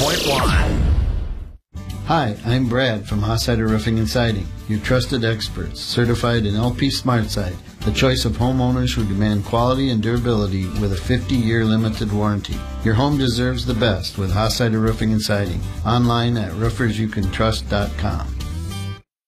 101.1. Hi, I'm Brad from Hossider Roofing and Siding, your trusted experts, certified in LP SmartSide, the choice of homeowners who demand quality and durability with a 50-year limited warranty. Your home deserves the best with Hossider Roofing and Siding. Online at roofersyoucantrust.com.